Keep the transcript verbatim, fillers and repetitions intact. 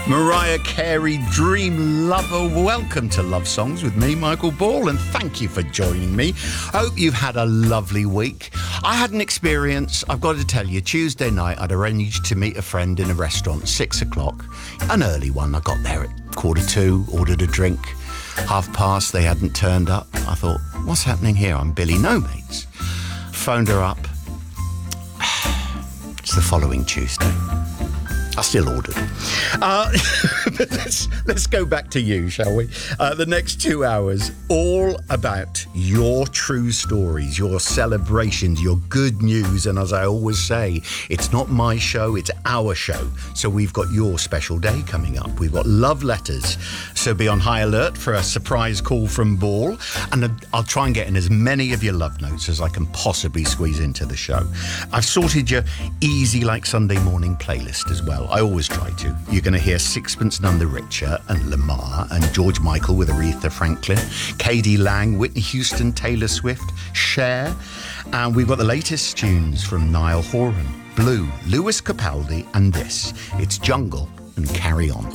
Mariah Carey, Dream Lover. Welcome to Love Songs with me, Michael Ball, and thank you for joining me. I hope you've had a lovely week. I had an experience, I've got to tell you, Tuesday night I'd arranged to meet a friend in a restaurant, six o'clock, an early one. I got there at quarter two, ordered a drink, half past, they hadn't turned up. I thought, what's happening here? I'm Billy No Mates. Phoned her up. It's the following Tuesday. I still ordered. Uh, but let's, let's go back to you, shall we? Uh, the next two hours, all about your true stories, your celebrations, your good news. And as I always say, it's not my show, it's our show. So we've got your special day coming up. We've got love letters. So be on high alert for a surprise call from Ball. And I'll try and get in as many of your love notes as I can possibly squeeze into the show. I've sorted your easy like Sunday morning playlist as well. I always try to. You're going to hear Sixpence None the Richer and Lamar and George Michael with Aretha Franklin, K D Lang, Whitney Houston, Taylor Swift, Cher. And we've got the latest tunes from Niall Horan, Blue, Lewis Capaldi, and this. It's Jungle and Carry On.